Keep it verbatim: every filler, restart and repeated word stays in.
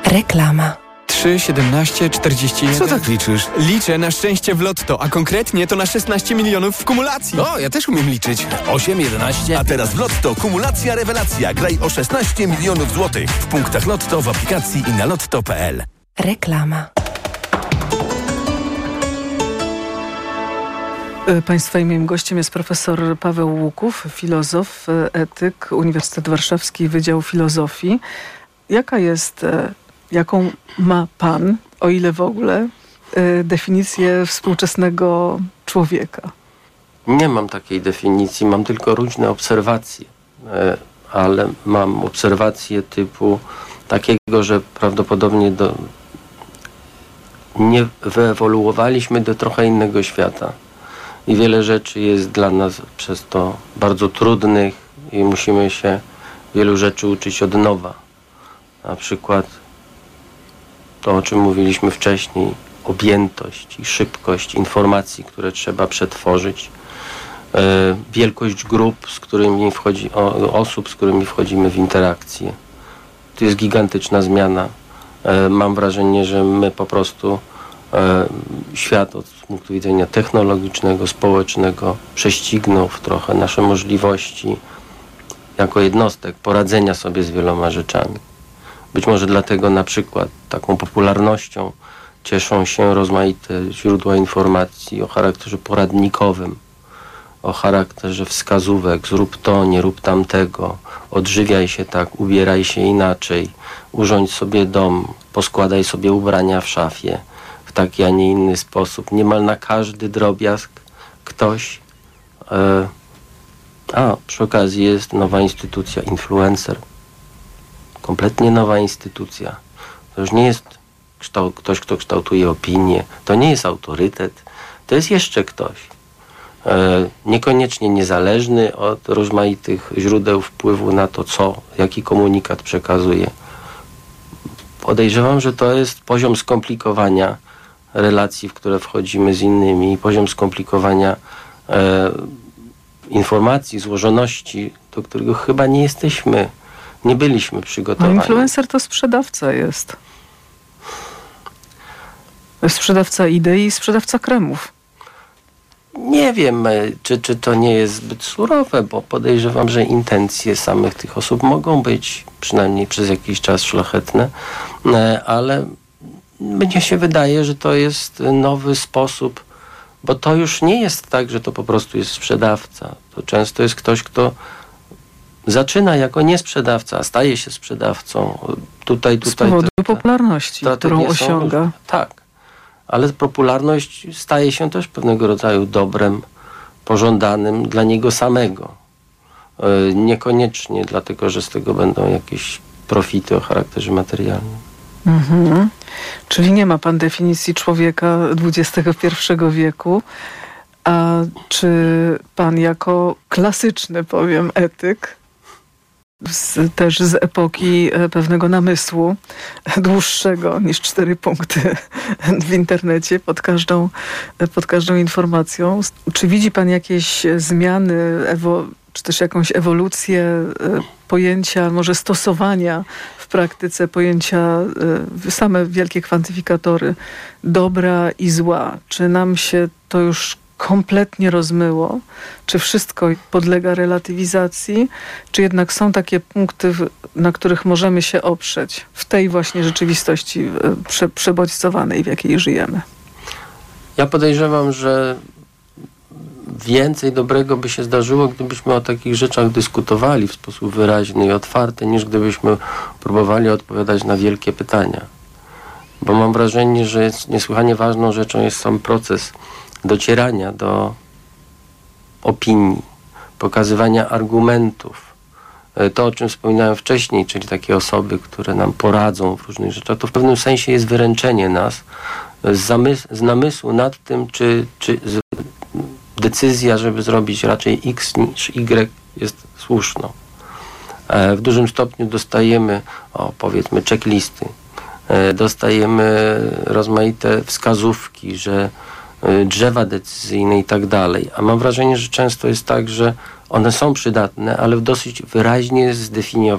Reklama. trzy, siedemnaście, czterdzieści jeden. Co tak liczysz? Liczę na szczęście w Lotto, a konkretnie to na szesnaście milionów w kumulacji. O, ja też umiem liczyć. osiem, jedenaście. A teraz w Lotto kumulacja rewelacja. Graj o szesnaście milionów złotych. W punktach Lotto, w aplikacji i na lotto kropka p l. Reklama. Państwa i moim gościem jest profesor Paweł Łuków, filozof, etyk, Uniwersytet Warszawski, Wydział Filozofii. Jaka jest, jaką ma pan, o ile w ogóle, definicję współczesnego człowieka? Nie mam takiej definicji, mam tylko różne obserwacje, ale mam obserwacje typu takiego, że prawdopodobnie do, nie wyewoluowaliśmy do trochę innego świata. I wiele rzeczy jest dla nas przez to bardzo trudnych i musimy się wielu rzeczy uczyć od nowa. Na przykład to, o czym mówiliśmy wcześniej, objętość i szybkość informacji, które trzeba przetworzyć, e, wielkość grup, z którymi wchodzi, o, osób, z którymi wchodzimy w interakcję. To jest gigantyczna zmiana. E, mam wrażenie, że my po prostu e, świat od punktu widzenia technologicznego, społecznego prześcignął w trochę nasze możliwości jako jednostek poradzenia sobie z wieloma rzeczami. Być może dlatego na przykład taką popularnością cieszą się rozmaite źródła informacji o charakterze poradnikowym, o charakterze wskazówek, zrób to, nie rób tamtego, odżywiaj się tak, ubieraj się inaczej, urządź sobie dom, poskładaj sobie ubrania w szafie w taki, a nie inny sposób. Niemal na każdy drobiazg ktoś... E, a, przy okazji jest nowa instytucja, influencer. Kompletnie nowa instytucja. To już nie jest kształ- ktoś, kto kształtuje opinię. To nie jest autorytet. To jest jeszcze ktoś. E, niekoniecznie niezależny od rozmaitych źródeł wpływu na to, co, jaki komunikat przekazuje. Podejrzewam, że to jest poziom skomplikowania relacji, w które wchodzimy z innymi, poziom skomplikowania e, informacji, złożoności, do którego chyba nie jesteśmy, nie byliśmy przygotowani. No, influencer to sprzedawca jest. Sprzedawca idei i sprzedawca kremów. Nie wiem, czy, czy to nie jest zbyt surowe, bo podejrzewam, że intencje samych tych osób mogą być przynajmniej przez jakiś czas szlachetne, ale mnie się wydaje, że to jest nowy sposób, bo to już nie jest tak, że to po prostu jest sprzedawca. To często jest ktoś, kto zaczyna jako niesprzedawca, a staje się sprzedawcą. Tutaj, tutaj, Z powodu te, te, popularności, którą osiąga. Są, tak, ale popularność staje się też pewnego rodzaju dobrem pożądanym dla niego samego. Yy, niekoniecznie dlatego, że z tego będą jakieś profity o charakterze materialnym. Mhm. Czyli nie ma pan definicji człowieka dwudziestego pierwszego wieku, a czy pan jako klasyczny, powiem, etyk, z, też z epoki pewnego namysłu, dłuższego niż cztery punkty w internecie pod każdą, pod każdą informacją, czy widzi pan jakieś zmiany, ewo, czy też jakąś ewolucję pojęcia, może stosowania w praktyce pojęcia, same wielkie kwantyfikatory dobra i zła? Czy nam się to już kompletnie rozmyło? Czy wszystko podlega relatywizacji? Czy jednak są takie punkty, na których możemy się oprzeć w tej właśnie rzeczywistości prze, przebodźcowanej, w jakiej żyjemy? Ja podejrzewam, że więcej dobrego by się zdarzyło, gdybyśmy o takich rzeczach dyskutowali w sposób wyraźny i otwarty, niż gdybyśmy próbowali odpowiadać na wielkie pytania. Bo mam wrażenie, że jest niesłychanie ważną rzeczą jest sam proces docierania do opinii, pokazywania argumentów. To, o czym wspominałem wcześniej, czyli takie osoby, które nam poradzą w różnych rzeczach, to w pewnym sensie jest wyręczenie nas z, zamys- z namysłu nad tym, czy, czy z, decyzja, żeby zrobić raczej X niż Y jest słuszną. E, w dużym stopniu dostajemy, o, powiedzmy, checklisty, e, dostajemy rozmaite wskazówki, że e, drzewa decyzyjne i tak dalej. A mam wrażenie, że często jest tak, że one są przydatne, ale w dosyć wyraźnie zdefiniowanych